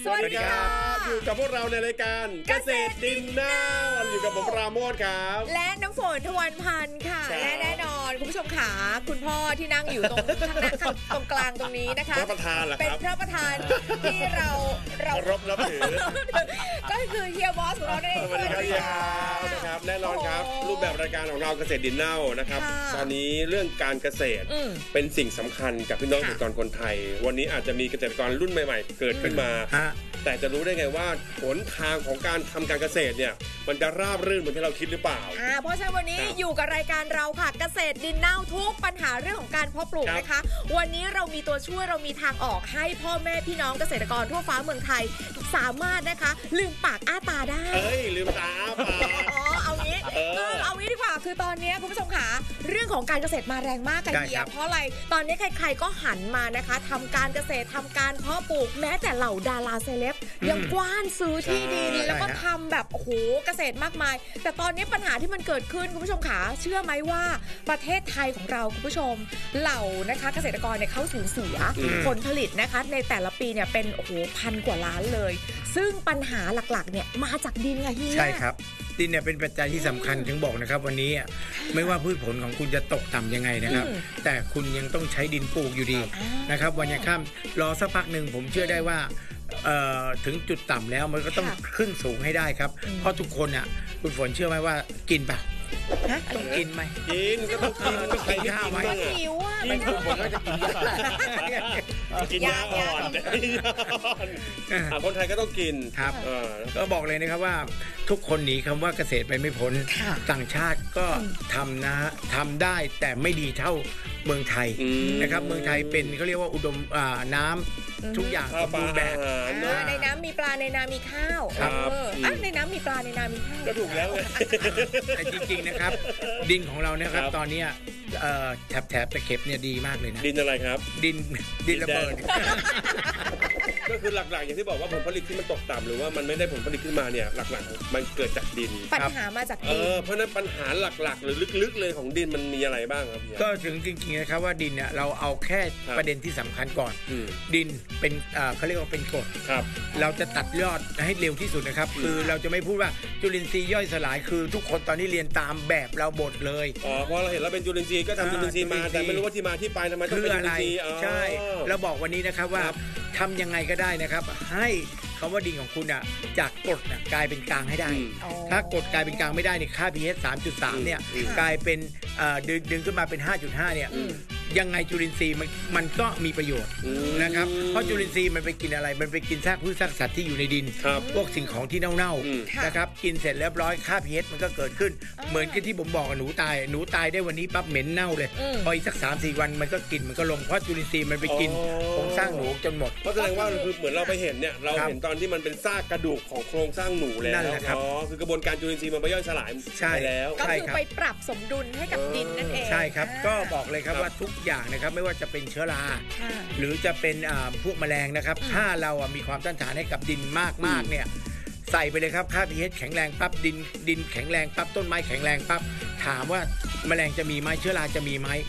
สวัสดีครับอยู่กับพวกเราในรายการเกษตรดินเน่าอยู่กับผมปราโมชครับและน้ำฝนทวันพันธ์ค่ะและแน่นอนคุณผู้ชมขาคุณพ่อที่นั่งอยู่ตรงตรงกลางตรงนี้นะคะพระประธานเหรอครับเป็นพระประธานที่เรารบนับถือก็คือเฮียบอสของเราเองสวัสดีครับแน่นอนครับรูปแบบรายการของเราเกษตรดินเน่านะครับตอนนี้เรื่องการเกษตรเป็นสิ่งสำคัญกับพี่น้องเกษตรกรคนไทยวันนี้อาจจะมีเกษตรกรรุ่นใหม่ๆเกิดขึ้นมาแต่จะรู้ได้ไงว่าหนทางของการทำการเกษตรเนี่ยมันจะราบรื่นเหมือนที่เราคิดหรือเปล่าเพราะฉะนั้นวันนี้อยู่กับรายการเราค่ะเกษตรดินเน่าทุกปัญหาเรื่องของการเพาะปลูกนะคะวันนี้เรามีตัวช่วยเรามีทางออกให้พ่อแม่พี่น้องเกษตรกรทั่วฟ้าเมืองไทยสามารถนะคะลืมปากอ้าตาได้ลืมตาอ้าปากเอางี้ดีกว่าคือตอนนี้คุณผู้ชมค่ะเรื่องของการเกษตรมาแรงมากกันเฮียเพราะอะไรตอนนี้ใครๆก็หันมานะคะทำการเกษตรทำการเพาะปลูกแม้แต่เหล่าดาราเซเลบยังกว้านซื้อที่ดินแล้วก็ทำแบบโอ้โหเกษตรมากมายแต่ตอนนี้ปัญหาที่มันเกิดขึ้นคุณผู้ชมขาเชื่อไหมว่าประเทศไทยของเราคุณผู้ชมเหล่านะคะเกษตรกรเนี่ยเขาสูญเสียผลผลิตนะคะในแต่ละปีเนี่ยเป็นโอ้โห1,000 กว่าล้านเลยซึ่งปัญหาหลักๆเนี่ยมาจากดินไงที่ใช่ครับดินเนี่ยเป็นปัจจัยที่สำคัญถึงบอกนะครับวันนี้ไม่ว่าพืชผลของคุณจะตกต่ำยังไงนะครับแต่คุณยังต้องใช้ดินปลูกอยู่ดีนะครับวันยังค่ำรอสักพักหนึ่งผมเชื่อได้ว่าถึงจุดต่ำแล้วมันก็ต้องขึ้นสูงให้ได้ครับเพราะทุกคนคุณฝนเชื่อไหมว่ากินเปล่าต้องกินไหมกินก็ต้องกินก็กินข้าวไหมหิวอ่ะไม่ทุกคนก็จะกินกินยาอ่อนคนไทยก็ต้องกินครับก็บอกเลยนะครับว่าทุกคนหนีคำว่าเกษตรไปไม่พ้นต่างชาติก็ทำได้แต่ไม่ดีเท่าเมืองไทยนะครับเมืองไทยเป็นเขาเรียกว่าอุดมน้ำทุกอย่างสมบูรณ์แบบในน้ำมีปลาในนามีข้าวในน้ำมีปลาในนามีข้าวก็ถูกแล้วแต่จริงๆนะครับดินของเราเนี่ยครับตอนนี้แถบตะเข็บเนี่ยดีมากเลยนะดินอะไรครับดินระเบิดก็คือหลักๆอย่างที่บอกว่าผลผลิตที่มันตกต่ำหรือว่ามันไม่ได้ผลผลิตขึ้นมาเนี่ยหลักๆมันเกิดจากดินปัญหามาจากดินเพราะนั้นปัญหาหลักๆหรือลึกๆเลยของดินมันมีอะไรบ้างครับก็ถึงจริงๆนะครับว่าดินเนี่ยเราเอาแค่ประเด็นที่สำคัญก่อนดินเป็นเขาเรียกว่าเป็นกรดเราจะตัดยอดให้เร็วที่สุดนะครับคือเราจะไม่พูดว่าจุลินทรีย์ย่อยสลายคือทุกคนตอนนี้เรียนตามแบบเราบทเลยเพราะเราเห็นเราเป็นจุลินทรีย์ก็ทำจุลินทรีย์มาแต่ไม่รู้ว่าที่มาที่ไปทำไมต้องเป็นจุลินทรีย์ใช่เราบอกวันนี้นะครับว่าทำยังไงก็ได้นะครับให้คำว่าดินของคุณจากกรดกลายเป็นกลางให้ได้ถ้ากรดกลายเป็นกลางไม่ได้เนี่ยค่า pH 3.3 เนี่ยกลายเป็นดึงขึ้นมาเป็น 5.5 เนี่ยยังไงจุลินทรีย์มันก็มีประโยชน์นะครับเพราะจุลินทรีย์มันไปกินอะไรมันไปกินซากพืชซากสัตว์ที่อยู่ในดินพวกสิ่งของที่เน่าๆนะครับกินเสร็จเรียบร้อยค่า pH มันก็เกิดขึ้นเหมือนกับที่ผมบอกกับหนูตายได้วันนี้ปั๊บเหม็นเน่าเลยพออีกสัก 3-4 วันมันก็กินมันก็ลงเพราะจุลินทรีย์มันไปกินโครงสร้างหนูจนหมดเพราะแสดงว่าคือเหมือนเราไปเห็นเนี่ยเราเห็นตอนที่มันเป็นซากกระดูกของโครงสร้างหนูแล้วคือกระบวนการจุลินทรีย์มันไปย่อยสลายไปแล้วก็คือไปปรับสมดุลให้กับดินนั่นเองใช่ครับก็บอกเลยครับว่าทุกอย่างนะครับไม่ว่าจะเป็นเชื้อราหรือจะเป็นพวกแมลงนะครับถ้าเรามีความต้านทานให้กับดินมากๆเนี่ยใส่ไปเลยครับค่า pH แข็งแรงปั๊บดินแข็งแรงปั๊บต้นไม้แข็งแรงปั๊บถามว่าแมลงจะมีไหมเชื้อราจะมีไหม